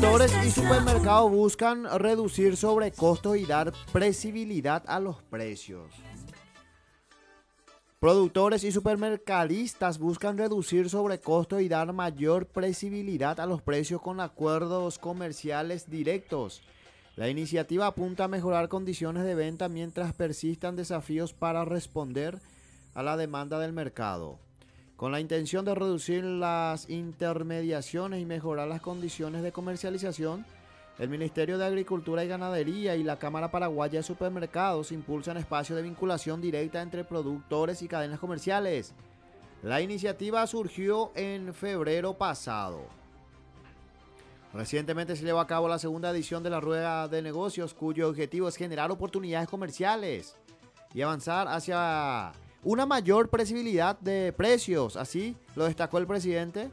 Productores y supermercados buscan reducir sobrecostos y dar previsibilidad a los precios. Productores y supermercadistas buscan reducir sobrecostos y dar mayor previsibilidad a los precios con acuerdos comerciales directos. La iniciativa apunta a mejorar condiciones de venta mientras persistan desafíos para responder a la demanda del mercado. Con la intención de reducir las intermediaciones y mejorar las condiciones de comercialización, el Ministerio de Agricultura y Ganadería y la Cámara Paraguaya de Supermercados impulsan espacios de vinculación directa entre productores y cadenas comerciales. La iniciativa surgió en febrero pasado. Recientemente se llevó a cabo la segunda edición de la Rueda de Negocios, cuyo objetivo es generar oportunidades comerciales y avanzar hacia una mayor previsibilidad de precios. Así lo destacó el presidente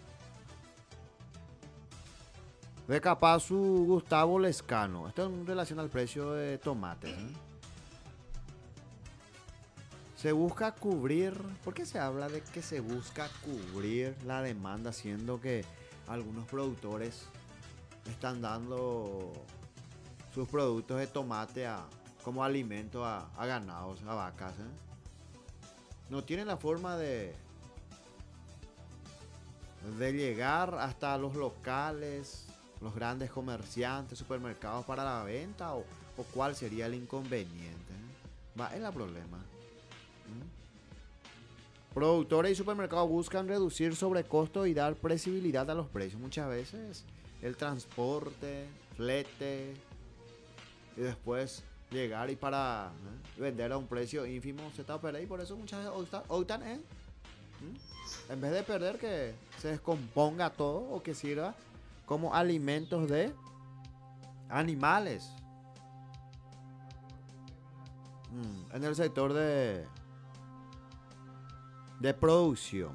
de Capazu, Gustavo Lescano. Esto en relación al precio de tomates, ¿eh? Se busca cubrir. ¿Por qué se habla de que se busca cubrir la demanda, siendo que algunos productores están dando sus productos de tomate como alimento a ganados, a vacas, No tienen la forma de llegar hasta los locales, los grandes comerciantes, supermercados para la venta, o cuál sería el inconveniente? Va, es el problema. Productores y supermercados buscan reducir sobrecostos y dar previsibilidad a los precios. Muchas veces el transporte, flete, y después llegar y para vender a un precio ínfimo se está perdiendo, y por eso muchas veces optan en vez de perder, que se descomponga todo o que sirva como alimentos de animales en el sector de producción.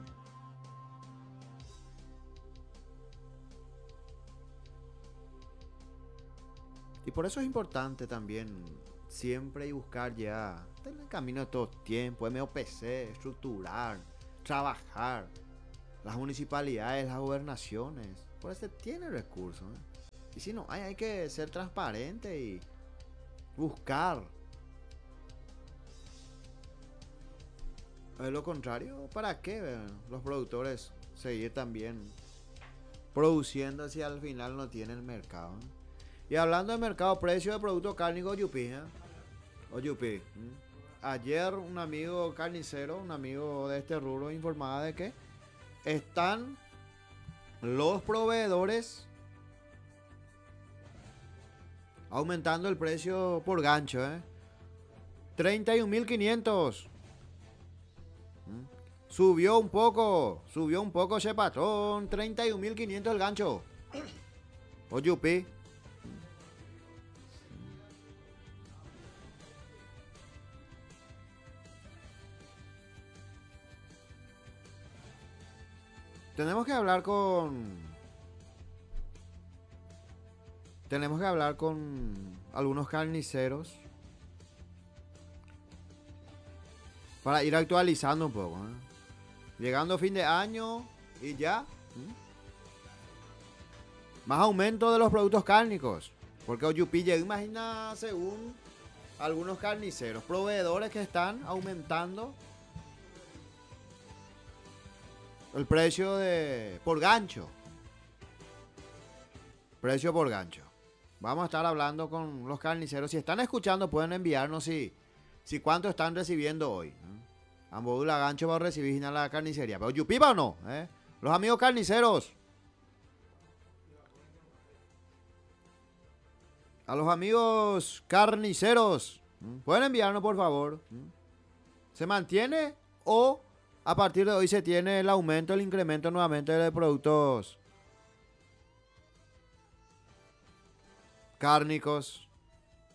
Y por eso es importante también siempre buscar ya en el camino de todo tiempo, MOPC, estructurar, trabajar. Las municipalidades, las gobernaciones, por eso tiene recursos, Y si no, hay que ser transparente y buscar. De lo contrario, ¿para qué los productores seguir también produciendo si al final no tienen mercado? Y hablando de mercado, precio de productos cárnicos Oyupi. Ayer un amigo carnicero, un amigo de este rubro, informaba de que están los proveedores aumentando el precio por gancho, 31.500. Subió un poco ese patrón. 31.500 el gancho. Oyupi. Tenemos que hablar con algunos carniceros para ir actualizando un poco, Llegando fin de año y ya más aumento de los productos cárnicos, porque Oyupi llega, imagina, según algunos carniceros, proveedores que están aumentando el precio por gancho. Precio por gancho. Vamos a estar hablando con los carniceros. Si están escuchando, pueden enviarnos si cuánto están recibiendo hoy. Ambos la gancho va a recibir en la carnicería. Pero Yupipa o no, Los amigos carniceros. A los amigos carniceros. Pueden enviarnos, por favor. ¿Se mantiene o a partir de hoy se tiene el aumento, el incremento nuevamente de productos cárnicos?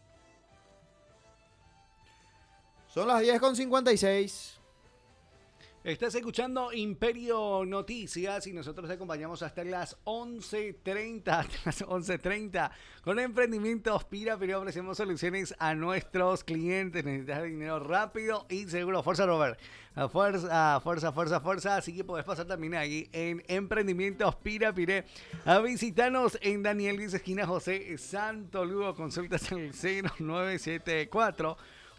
Son las 10:56. Estás escuchando Imperio Noticias y nosotros te acompañamos hasta las 11:30, con Emprendimientos Pira, pero ofrecemos soluciones a nuestros clientes. Necesitas dinero rápido y seguro. Fuerza, Robert. Fuerza. Así que podés pasar también ahí en Emprendimientos Pira. A visitarnos en Daniel 10, esquina José Santo Lugo. Consultas en el 0974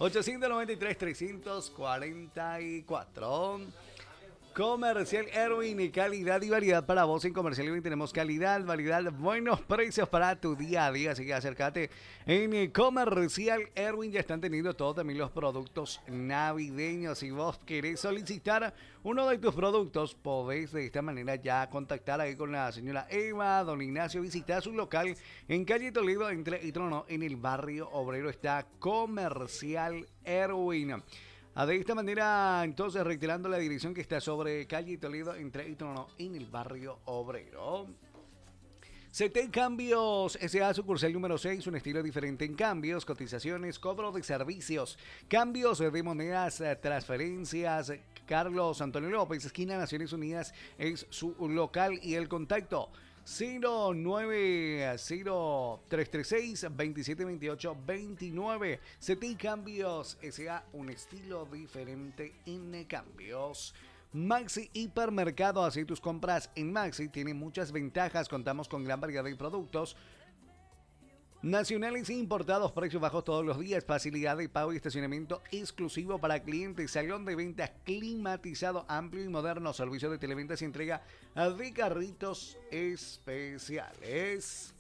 893-344. Comercial Erwin, calidad y variedad para vos. En Comercial Erwin tenemos calidad, variedad, buenos precios para tu día a día. Así que acércate. En Comercial Erwin ya están teniendo todos también los productos navideños. Si vos querés solicitar uno de tus productos, podés de esta manera ya contactar ahí con la señora Eva, don Ignacio. Visitar su local en calle Toledo, entre y Trono, en el barrio obrero. Está Comercial Erwin. De esta manera, entonces, reiterando la dirección que está sobre calle Toledo, entre y Trono, en el barrio obrero. CT Cambios S.A. sucursal número 6, un estilo diferente en cambios, cotizaciones, cobro de servicios, cambios de monedas, transferencias. Carlos Antonio López, esquina Naciones Unidas, es su local y el contacto 090-336-2728-29. CT Cambios S.A., un estilo diferente en cambios. Maxi Hipermercado, así tus compras en Maxi tiene muchas ventajas. Contamos con gran variedad de productos nacionales e importados, precios bajos todos los días, facilidad de pago y estacionamiento exclusivo para clientes, salón de ventas climatizado, amplio y moderno, servicio de televentas y entrega de carritos especiales.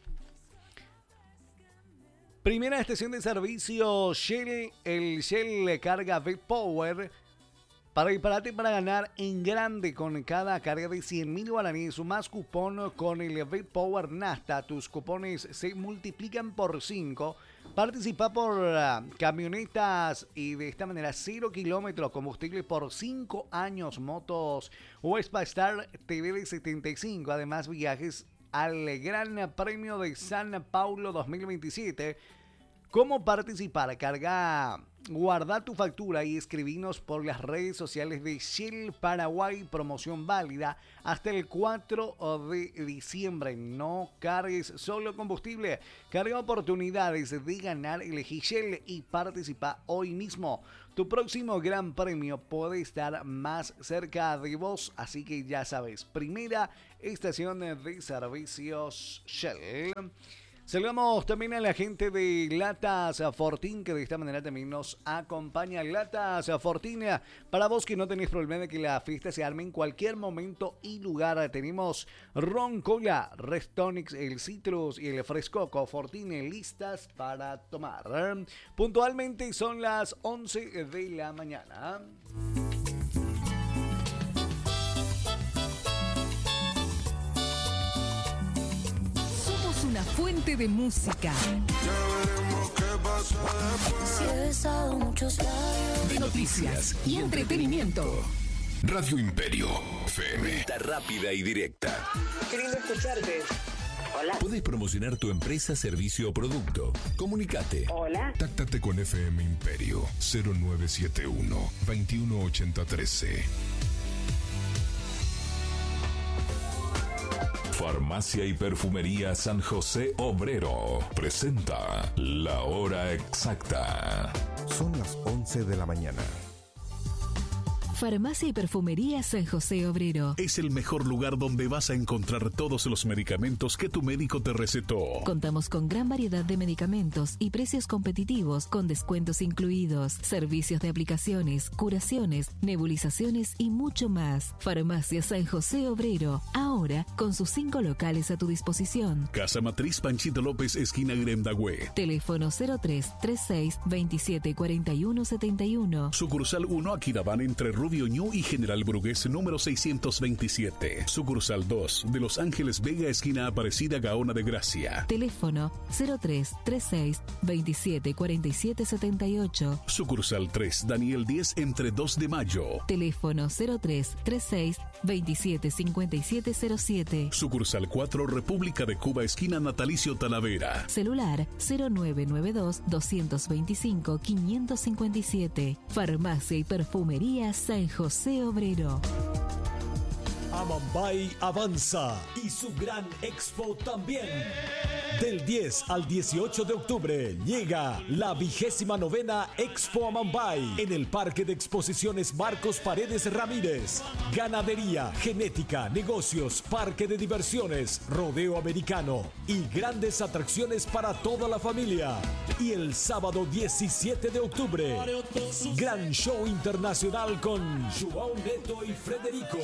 Primera estación de servicio Shell, el Shell Carga V-Power. Prepárate para ganar en grande con cada carga de 100.000 guaraníes o más cupón con el V-Power Nasta. Tus cupones se multiplican por 5. Participa por camionetas y de esta manera 0 kilómetros, combustible por 5 años, motos o Star TV de 75. Además, viajes al Gran Premio de San Paulo 2027. ¿Cómo participar? Guarda tu factura y escribinos por las redes sociales de Shell Paraguay. Promoción válida hasta el 4 de diciembre. No cargues solo combustible. Carga oportunidades de ganar. Elegí Shell y participa hoy mismo. Tu próximo gran premio puede estar más cerca de vos. Así que ya sabes, primera estación de servicios Shell. Saludamos también a la gente de Latas Fortín, que de esta manera también nos acompaña. Latas Fortín, para vos que no tenés problema de que la fiesta se arme en cualquier momento y lugar. Tenemos Ron Cola, Restonix, el Citrus y el Frescoco. Fortín listas para tomar. Puntualmente son las 11 de la mañana. Una fuente de música, de noticias y entretenimiento. Radio Imperio FM. Rápida y directa. Qué lindo escucharte. Hola. Puedes promocionar tu empresa, servicio o producto. Comunicate. Hola. Táctate con FM Imperio 0971 218013. Farmacia y Perfumería San José Obrero presenta La Hora Exacta. Son las 11 de la mañana. Farmacia y Perfumería San José Obrero. Es el mejor lugar donde vas a encontrar todos los medicamentos que tu médico te recetó. Contamos con gran variedad de medicamentos y precios competitivos con descuentos incluidos, servicios de aplicaciones, curaciones, nebulizaciones y mucho más. Farmacia San José Obrero, ahora con sus 5 locales a tu disposición. Casa Matriz Panchito López, esquina Gremdagüe. Teléfono 0336 27 41 71. Sucursal 1, Aquidabán, entre Rubio Ñu y General Brugués, número 627. Sucursal 2, de Los Ángeles Vega, esquina Aparecida, Gaona de Gracia. Teléfono 0336 27 47 78. Sucursal 3, Daniel 10, entre 2 de Mayo. Teléfono 0336 27 57 07. Sucursal 4, República de Cuba, esquina Natalicio Talavera. Celular 0992 225 557. Farmacia y Perfumería San San José Obrero. Amambay avanza y su gran expo también. Del 10 al 18 de octubre llega la 29ª Expo Amambay en el Parque de Exposiciones Marcos Paredes Ramírez. Ganadería, genética, negocios, parque de diversiones, rodeo americano y grandes atracciones para toda la familia. Y el sábado 17 de octubre, gran show internacional con João Neto y Frederico.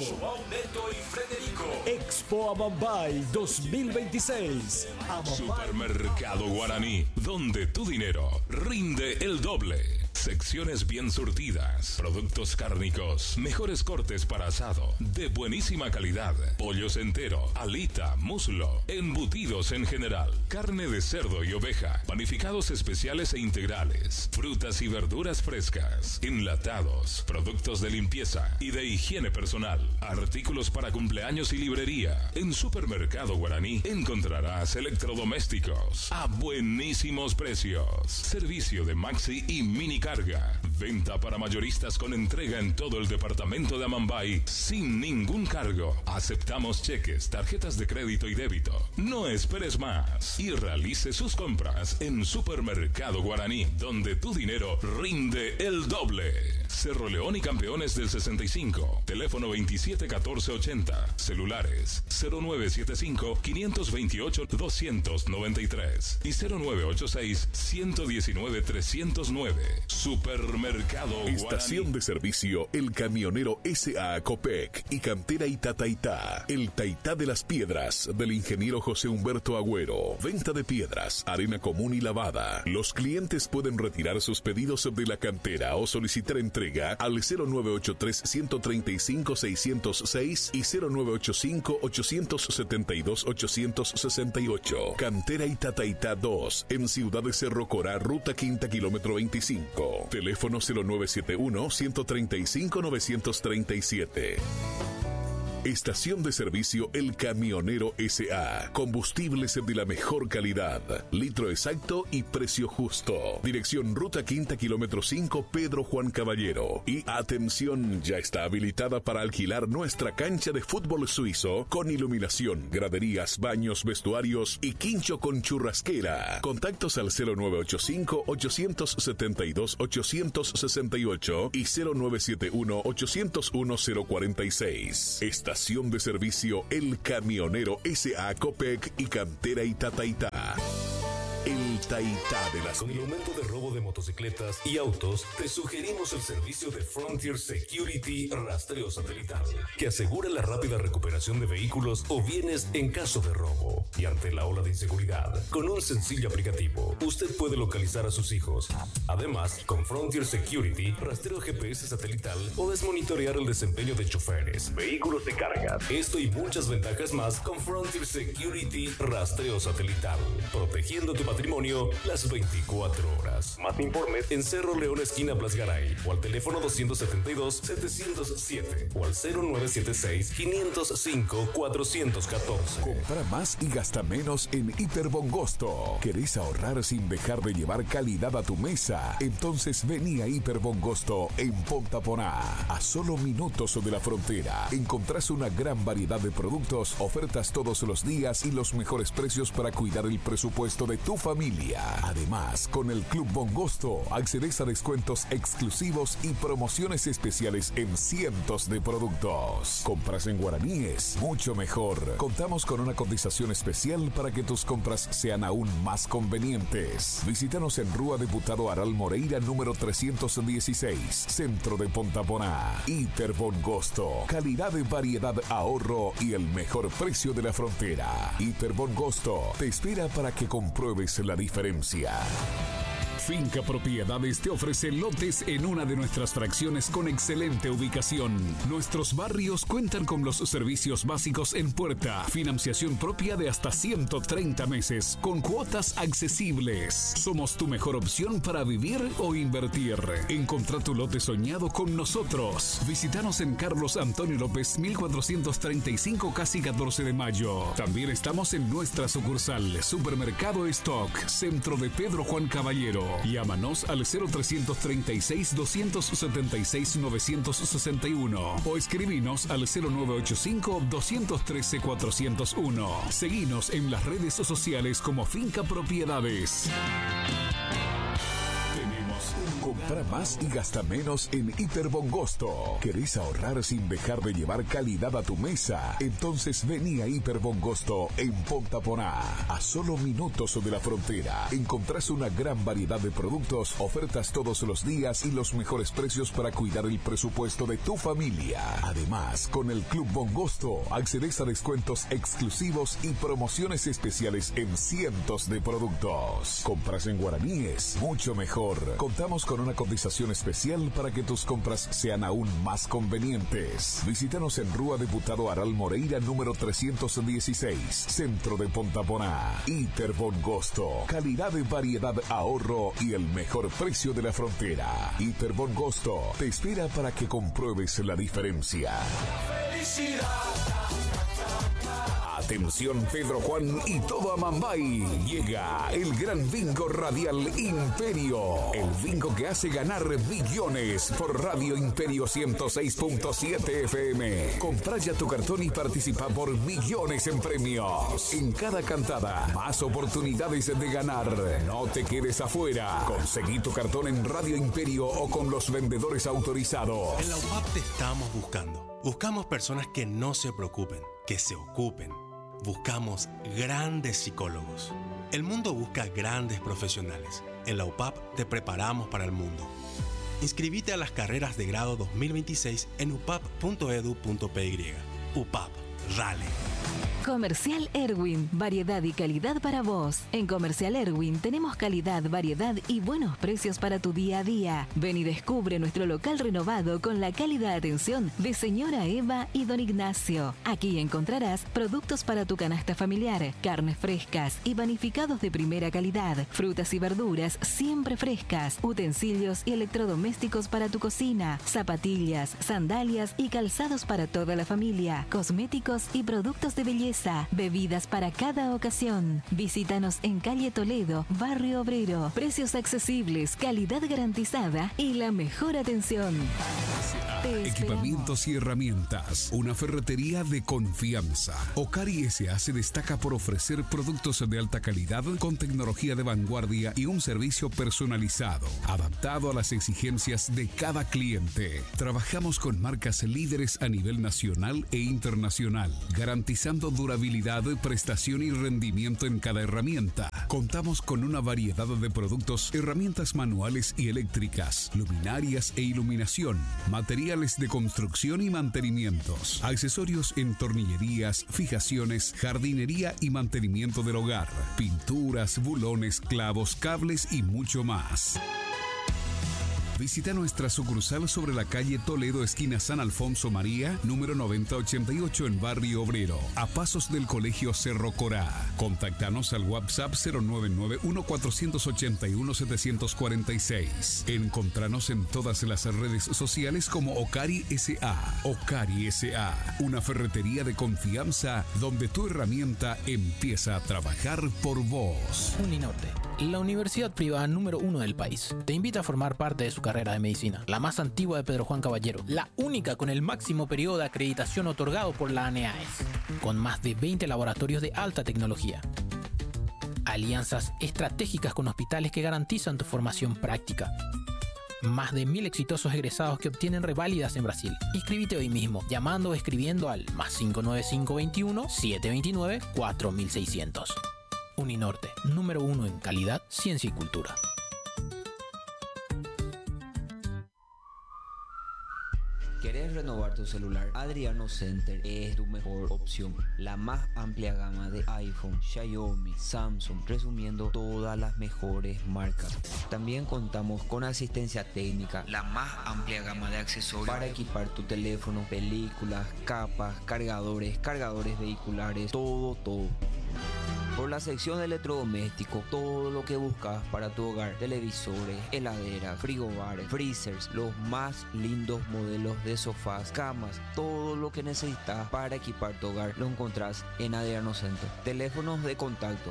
Expo Amambay 2026. Supermercado Guaraní, donde tu dinero rinde el doble. Secciones bien surtidas, productos cárnicos, mejores cortes para asado, de buenísima calidad, pollos entero, alita, muslo, embutidos en general, carne de cerdo y oveja, panificados especiales e integrales, frutas y verduras frescas, enlatados, productos de limpieza y de higiene personal, artículos para cumpleaños y librería. En Supermercado Guaraní encontrarás electrodomésticos a buenísimos precios, servicio de maxi y mini carga, venta para mayoristas con entrega en todo el departamento de Amambay sin ningún cargo. Aceptamos cheques, tarjetas de crédito y débito. No esperes más y realice sus compras en Supermercado Guaraní, donde tu dinero rinde el doble. Cerro León y Campeones del 65, teléfono 271480, celulares 0975 528 293 y 0986 119 309. Supermercado Guaraní. Estación de servicio El Camionero S.A. Copec y Cantera Itataitá. El Taitá de las Piedras del ingeniero José Humberto Agüero. Venta de piedras, arena común y lavada. Los clientes pueden retirar sus pedidos de la cantera o solicitar entrega al 0983-135-606 y 0985-872-868. Cantera Itataitá 2 en Ciudad de Cerro Corá, Ruta Quinta, kilómetro 25. Teléfono 0971-135-937. Estación de servicio El Camionero S.A. Combustibles de la mejor calidad. Litro exacto y precio justo. Dirección Ruta Quinta, kilómetro 5, Pedro Juan Caballero. Y atención, ya está habilitada para alquilar nuestra cancha de fútbol suizo con iluminación, graderías, baños, vestuarios y quincho con churrasquera. Contactos al 0985-872-868 y 0971-801-046. Estación de servicio El Camionero S.A. Copec y Cantera Itataitá. El Taitá de las... Con el aumento de robo de motocicletas y autos, te sugerimos el servicio de Frontier Security Rastreo Satelital, que asegura la rápida recuperación de vehículos o bienes en caso de robo. Y ante la ola de inseguridad, con un sencillo aplicativo, usted puede localizar a sus hijos. Además, con Frontier Security, rastreo GPS satelital, podés monitorear el desempeño de choferes, vehículos de carga. Esto y muchas ventajas más con Frontier Security Rastreo Satelital, protegiendo tu patrimonio las 24 horas. Más informes en Cerro León, esquina Blasgaray, o al teléfono 272-707 o al 0976-505-414. Compra más y gasta menos en Hiperbongosto. ¿Querés ahorrar sin dejar de llevar calidad a tu mesa? Entonces vení a Hiperbongosto en Pontaponá. A solo minutos de la frontera encontrás una gran variedad de productos, ofertas todos los días y los mejores precios para cuidar el presupuesto de tu familia. Además, con el Club Bongosto accedes a descuentos exclusivos y promociones especiales en cientos de productos. Compras en guaraníes, mucho mejor. Contamos con una cotización especial para que tus compras sean aún más convenientes. Visítanos en Rúa Diputado Aral Moreira, número 316, Centro de Pontaponá. Hiperbongosto, calidad, variedad, ahorro y el mejor precio de la frontera. Hiperbongosto te espera para que compruebes la diferencia. Finca Propiedades te ofrece lotes en una de nuestras fracciones con excelente ubicación. Nuestros barrios cuentan con los servicios básicos en puerta, financiación propia de hasta 130 meses, con cuotas accesibles. Somos tu mejor opción para vivir o invertir. Encontrá tu lote soñado con nosotros. Visítanos en Carlos Antonio López, 1435, casi 14 de mayo. También estamos en nuestra sucursal, Supermercado Stock, Centro de Pedro Juan Caballero. Llámanos al 0336-276-961 o escribinos al 0985-213-401. Seguinos en las redes sociales como Finca Propiedades. Compra más y gasta menos en Hiperbongosto. ¿Querés ahorrar sin dejar de llevar calidad a tu mesa? Entonces vení a Hiperbongosto en Ponta Poná. A solo minutos de la frontera encontrás una gran variedad de productos, ofertas todos los días y los mejores precios para cuidar el presupuesto de tu familia. Además, con el Club Bongosto accedes a descuentos exclusivos y promociones especiales en cientos de productos. Compras en guaraníes, mucho mejor. Contamos con una cotización especial para que tus compras sean aún más convenientes. Visítanos en Rúa Diputado Aral Moreira número 316, Centro de Ponta Poná. Hiperbongosto, calidad, variedad, ahorro y el mejor precio de la frontera. Hiperbongosto te espera para que compruebes la diferencia. Atención Pedro Juan y todo Amambay. Llega el gran bingo radial Imperio. El bingo que hace ganar millones por Radio Imperio 106.7 FM. Compra ya tu cartón y participa por millones en premios. En cada cantada, más oportunidades de ganar. No te quedes afuera. Conseguí tu cartón en Radio Imperio o con los vendedores autorizados. En la UPAP te estamos buscando. Buscamos personas que no se preocupen, que se ocupen. Buscamos grandes psicólogos. El mundo busca grandes profesionales. En la UPAP te preparamos para el mundo. Inscribite a las carreras de grado 2026 en upap.edu.py. UPAP, RALE. Comercial Erwin, variedad y calidad para vos. En Comercial Erwin tenemos calidad, variedad y buenos precios para tu día a día. Ven y descubre nuestro local renovado con la cálida atención de señora Eva y don Ignacio. Aquí encontrarás productos para tu canasta familiar, carnes frescas y panificados de primera calidad, frutas y verduras siempre frescas, utensilios y electrodomésticos para tu cocina, zapatillas, sandalias y calzados para toda la familia, cosméticos y productos de belleza, bebidas para cada ocasión. Visítanos en calle Toledo, Barrio Obrero. Precios accesibles, calidad garantizada y la mejor atención. Equipamientos y herramientas. Una ferretería de confianza. Ocari S.A. se destaca por ofrecer productos de alta calidad con tecnología de vanguardia y un servicio personalizado, adaptado a las exigencias de cada cliente. Trabajamos con marcas líderes a nivel nacional e internacional, garantizando durabilidad, prestación y rendimiento en cada herramienta. Contamos con una variedad de productos, herramientas manuales y eléctricas, luminarias e iluminación, materiales de construcción y mantenimientos, accesorios en tornillerías, fijaciones, jardinería y mantenimiento del hogar, pinturas, bulones, clavos, cables y mucho más. Visita nuestra sucursal sobre la calle Toledo, esquina San Alfonso María, número 9088 en Barrio Obrero, a pasos del Colegio Cerro Corá. Contactanos al WhatsApp 0991-481-746. Encontranos en todas las redes sociales como Ocari S.A. Ocari S.A., una ferretería de confianza donde tu herramienta empieza a trabajar por vos. Uninorte, la universidad privada número 1 del país, te invita a formar parte de su carrera de medicina, la más antigua de Pedro Juan Caballero, la única con el máximo periodo de acreditación otorgado por la ANEAES, con más de 20 laboratorios de alta tecnología, alianzas estratégicas con hospitales que garantizan tu formación práctica, más de 1000 exitosos egresados que obtienen reválidas en Brasil. Inscríbete hoy mismo llamando o escribiendo al +595 21 729 4600. Uninorte, número 1 en calidad, ciencia y cultura. ¿Querés renovar tu celular? Adriano Center es tu mejor opción. La más amplia gama de iPhone, Xiaomi, Samsung, resumiendo todas las mejores marcas. También contamos con asistencia técnica, la más amplia gama de accesorios para equipar tu teléfono, películas, capas, cargadores vehiculares, todo. Por la sección de electrodomésticos, todo lo que buscas para tu hogar: televisores, heladeras, frigobares, freezers, los más lindos modelos de sofás, camas, todo lo que necesitas para equipar tu hogar lo encontrás en Adriano Center. Teléfonos de contacto: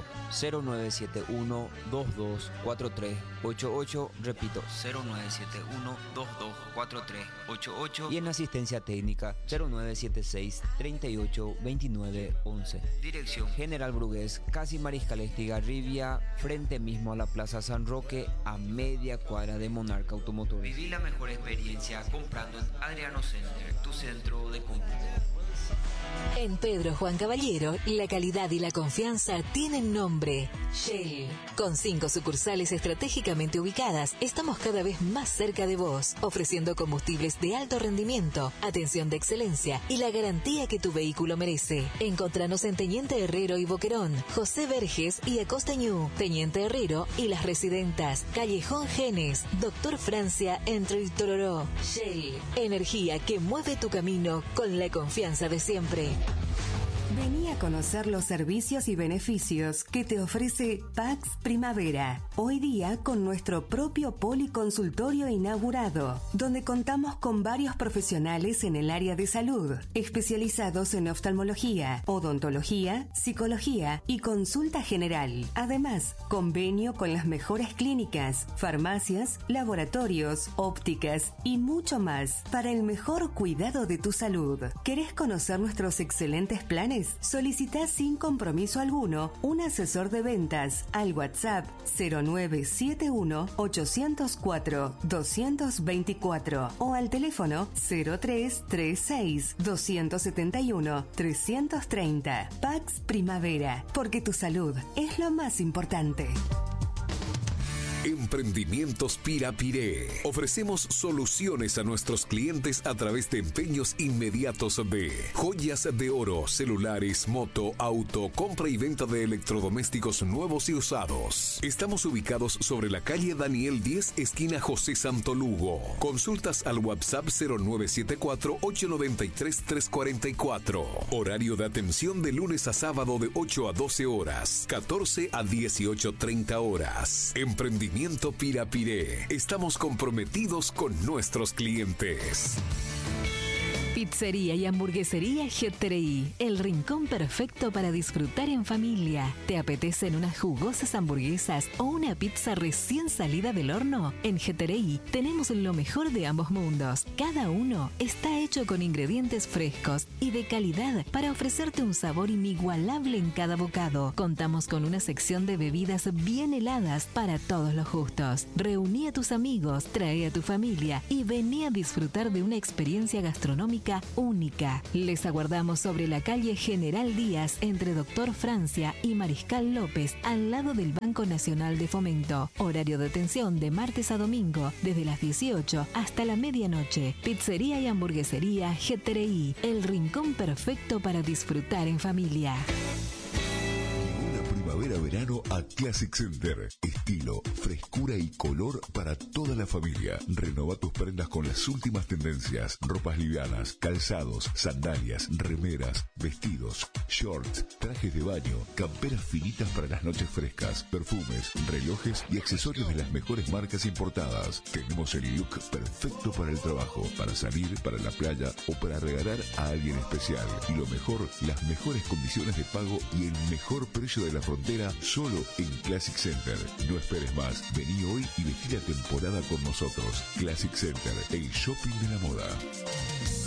0971-224388, repito, 0971-224388, y en asistencia técnica 0976-382911. Dirección: General Brugués, casi Mariscal Estigarribia, frente mismo a la Plaza San Roque, a media cuadra de Monarca Automotor. Viví la mejor experiencia comprando en Adriano Center, tu centro de compra. En Pedro Juan Caballero, la calidad y la confianza tienen nombre: Shell. Con 5 sucursales estratégicamente ubicadas, estamos cada vez más cerca de vos, ofreciendo combustibles de alto rendimiento, atención de excelencia y la garantía que tu vehículo merece. Encontranos en Teniente Herrero y Boquerón, José Verges y Acosta Ñu, Teniente Herrero y Las Residentas, Callejón Genes, Doctor Francia, entre el Tororó. Shell, energía que mueve tu camino con la confianza de siempre. Vení a conocer los servicios y beneficios que te ofrece Pax Primavera. Hoy día con nuestro propio policonsultorio inaugurado, donde contamos con varios profesionales en el área de salud, especializados en oftalmología, odontología, psicología y consulta general. Además, convenio con las mejores clínicas, farmacias, laboratorios, ópticas y mucho más para el mejor cuidado de tu salud. ¿Querés conocer nuestros excelentes planes? Solicita sin compromiso alguno un asesor de ventas al WhatsApp 0971-804-224 o al teléfono 0336-271-330. Pax Primavera, porque tu salud es lo más importante. Emprendimientos Pirapiré. Ofrecemos soluciones a nuestros clientes a través de empeños inmediatos de joyas de oro, celulares, moto, auto, compra y venta de electrodomésticos nuevos y usados. Estamos ubicados sobre la calle Daniel 10, esquina José Santo Lugo. Consultas al WhatsApp 0974-893-344. Horario de atención de lunes a sábado de 8 a 12 horas, 14 a 18:30 horas. Emprendimiento Pirapiré. Estamos comprometidos con nuestros clientes. Pizzería y hamburguesería GTRI, el rincón perfecto para disfrutar en familia. ¿Te apetecen unas jugosas hamburguesas o una pizza recién salida del horno? En GTRI tenemos lo mejor de ambos mundos. Cada uno está hecho con ingredientes frescos y de calidad para ofrecerte un sabor inigualable en cada bocado. Contamos con una sección de bebidas bien heladas para todos los gustos. Reuní a tus amigos, trae a tu familia y vení a disfrutar de una experiencia gastronómica única. Les aguardamos sobre la calle General Díaz, entre Doctor Francia y Mariscal López, al lado del Banco Nacional de Fomento. Horario de atención de martes a domingo, desde las 18 hasta la medianoche. Pizzería y hamburguesería GTRI, el rincón perfecto para disfrutar en familia. Primavera-verano a Classic Center. Estilo, frescura y color para toda la familia. Renova tus prendas con las últimas tendencias. Ropas livianas, calzados, sandalias, remeras, vestidos, shorts, trajes de baño, camperas finitas para las noches frescas, perfumes, relojes y accesorios de las mejores marcas importadas. Tenemos el look perfecto para el trabajo, para salir, para la playa o para regalar a alguien especial. Y lo mejor, las mejores condiciones de pago y el mejor precio de la frontera solo en Classic Center. No esperes más. Vení hoy y vestí la temporada con nosotros. Classic Center, el shopping de la moda.